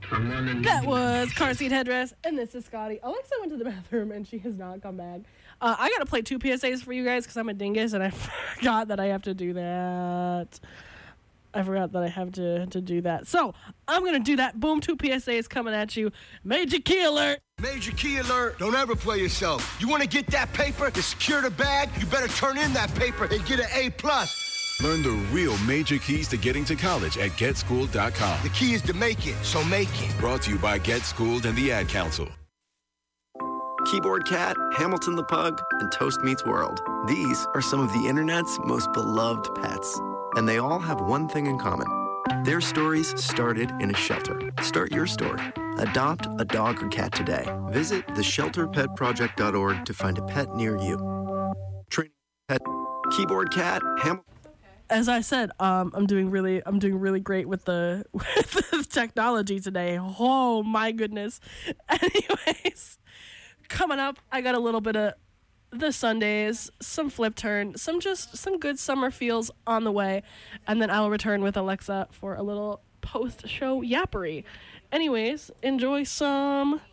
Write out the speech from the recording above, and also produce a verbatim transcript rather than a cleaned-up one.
That was Car Seat Headrest, and this is Scotty. Alexa went to the bathroom, and she has not come back. Uh, I got to play two P S As for you guys because I'm a dingus, and I forgot that I have to do that. I forgot that I have to, to do that. So, I'm going to do that. Boom, two P S As coming at you. Major key alert. Major key alert. Don't ever play yourself. You want to get that paper to secure the bag? You better turn in that paper and get an A plus. Learn the real major keys to getting to college at get schooled dot com. The key is to make it, so make it. Brought to you by Get Schooled and the Ad Council. Keyboard Cat, Hamilton the Pug, and Toast Meets World. These are some of the internet's most beloved pets. And they all have one thing in common. Their stories started in a shelter. Start your story. Adopt a dog or cat today. Visit the shelter pet project dot org to find a pet near you. Training pet, Keyboard Cat, Hamilton. As I said, um, I'm doing really, I'm doing really great with the with the technology today. Oh my goodness! Anyways, coming up, I got a little bit of the Sundays, some flip turn, some just some good summer feels on the way, and then I will return with Alexa for a little post show yappery. Anyways, enjoy some